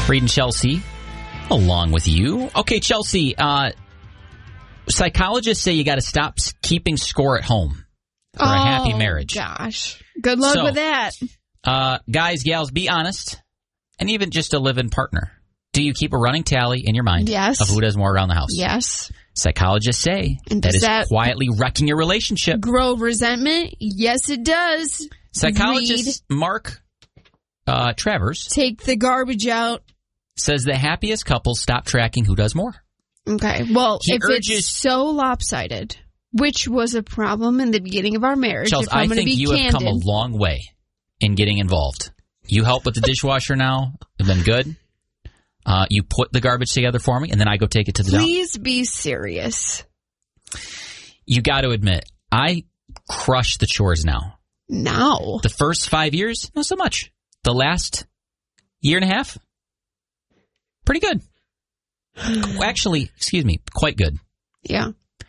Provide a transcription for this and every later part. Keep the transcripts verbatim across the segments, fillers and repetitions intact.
Reading Chelsea along with you. Okay, Chelsea, uh, psychologists say you got to stop keeping score at home for oh, a happy marriage. Gosh. Good luck so, with that. Uh, guys, gals, be honest. And even just a live-in partner. Do you keep a running tally in your mind yes. of who does more around the house? Yes. Psychologists say and that is that quietly wrecking your relationship. Grow resentment? Yes, it does. Psychologist Read. Mark uh, Travers. Take the garbage out. Says the happiest couples stop tracking who does more. Okay. Well, he if urges, it's so lopsided, which was a problem in the beginning of our marriage, Chelsea, if I'm I think be you candid, have come a long way in getting involved. You help with the dishwasher now. It's been good. Uh, you put the garbage together for me, and then I go take it to the dump. Please be serious. You got to admit, I crush the chores now. Now? The first five years, not so much. The last year and a half, pretty good. Actually, excuse me, quite good. Yeah.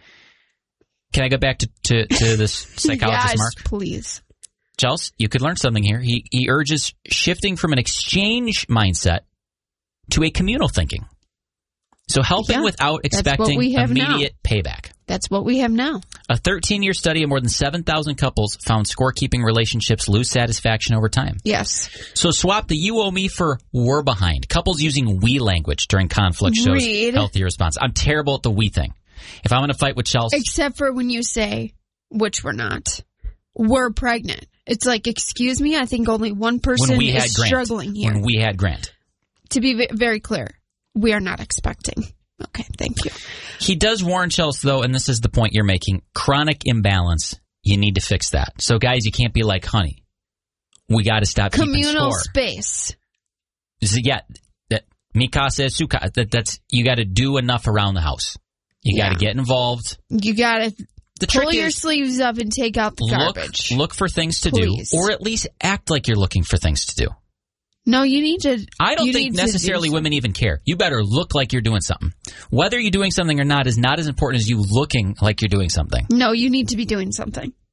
Can I go back to, to, to this psychologist, yes, Mark? Please. Chelsea, you could learn something here. He, he urges shifting from an exchange mindset to a communal thinking. So helping yeah, without expecting immediate now. payback. That's what we have now. A thirteen-year study of more than seven thousand couples found scorekeeping relationships lose satisfaction over time. Yes. So swap the you owe me for we're behind. Couples using we language during conflict shows Read. healthy response. I'm terrible at the we thing. If I'm going to fight with Chelsea. Except for when you say, which we're not, we're pregnant. It's like, excuse me, I think only one person is Grant, struggling here. When we had Grant. To be very clear, we are not expecting. Okay, thank you. He does warn Chelsea, though, and this is the point you're making, chronic imbalance. You need to fix that. So, guys, you can't be like, honey, we got to stop Communal keeping score. space. So, yeah, that mi casa es su casa. That, that's, you got to do enough around the house. You yeah. got to get involved. You got to the pull your is, sleeves up and take out the look, garbage. Look for things to Please. do, or at least act like you're looking for things to do. No, you need to. I don't think necessarily do women even care. You better look like you're doing something. Whether you're doing something or not is not as important as you looking like you're doing something. No, you need to be doing something.